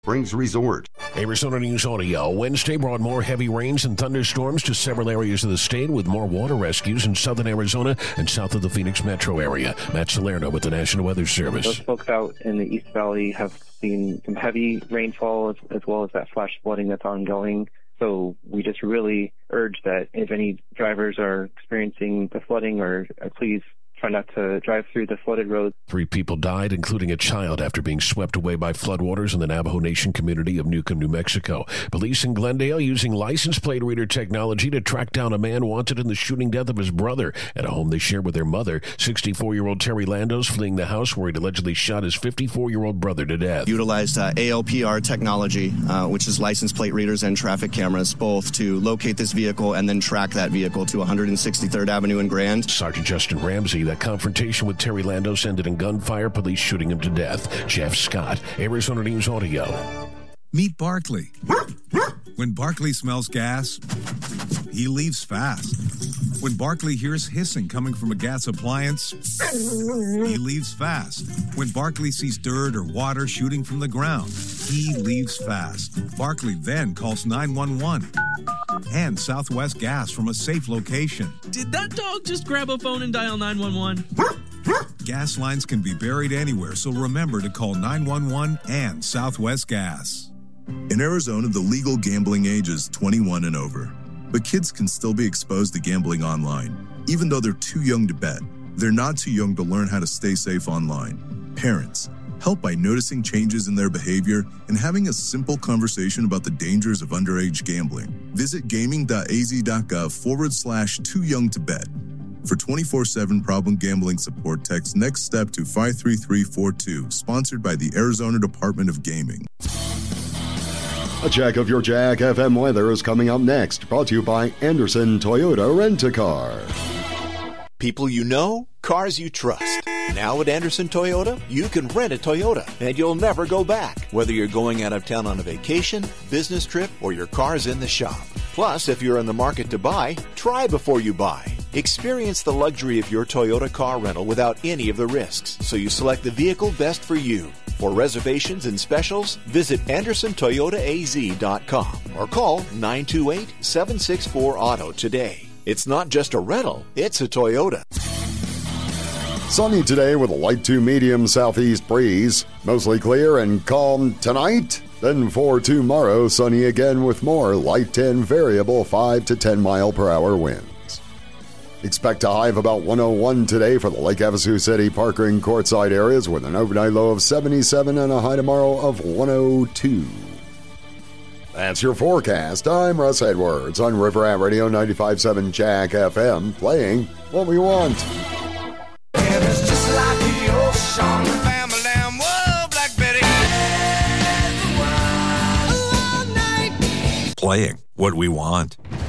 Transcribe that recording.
Springs Resort. Arizona News Audio. Wednesday brought more heavy rains and thunderstorms to several areas of the state, with more water rescues in southern Arizona and south of the Phoenix metro area. Matt Salerno with the National Weather Service. Those folks out in the East Valley have seen some heavy rainfall as well as that flash flooding that's ongoing. So we just really urge that if any drivers are experiencing the flooding, or please try not to drive through the flooded roads. 3 people died, including a child, after being swept away by floodwaters in the Navajo Nation community of Newcomb, New Mexico. Police in Glendale using license plate reader technology to track down a man wanted in the shooting death of his brother at a home they shared with their mother. 64-year-old Terry Landos fleeing the house where he'd allegedly shot his 54-year-old brother to death. Utilized ALPR technology, which is license plate readers and traffic cameras, both to locate this vehicle and then track that vehicle to 163rd Avenue in Grand. Sergeant Justin Ramsey. That confrontation with Terry Landos ended in gunfire, police shooting him to death. Jeff Scott, Arizona News Audio. Meet Barkley. When Barkley smells gas, he leaves fast. When Barkley hears hissing coming from a gas appliance, he leaves fast. When Barkley sees dirt or water shooting from the ground, he leaves fast. Barkley then calls 911 and Southwest Gas from a safe location. Did that dog just grab a phone and dial 911? Gas lines can be buried anywhere, so remember to call 911 and Southwest Gas. In Arizona, the legal gambling age is 21 and over. But kids can still be exposed to gambling online. Even though they're too young to bet, they're not too young to learn how to stay safe online. Parents, help by noticing changes in their behavior and having a simple conversation about the dangers of underage gambling. Visit gaming.az.gov/too young to bet. For 24/7 problem gambling support, text Next Step to 53342, sponsored by the Arizona Department of Gaming. A check of your Jack FM weather is coming up next, brought to you by Anderson Toyota Rent-A-Car. People you know, cars you trust. Now at Anderson Toyota, you can rent a Toyota and you'll never go back, whether you're going out of town on a vacation, business trip, or your car's in the shop. Plus, if you're in the market to buy, try before you buy. Experience the luxury of your Toyota car rental without any of the risks, so you select the vehicle best for you. For reservations and specials, visit AndersonToyotaAZ.com or call 928-764-AUTO today. It's not just a rental, it's a Toyota. Sunny today with a light to medium southeast breeze. Mostly clear and calm tonight. Then for tomorrow, sunny again with more light and variable 5 to 10 mile per hour winds. Expect a high of about 101 today for the Lake Havasu City, Parker, and Quartzsite areas, with an overnight low of 77 and a high tomorrow of 102. That's your forecast. I'm Russ Edwards on River Rat Radio 95.7 Jack FM, playing what we want. And it's just like the old song, family, whoa, Black Betty. Playing what we want.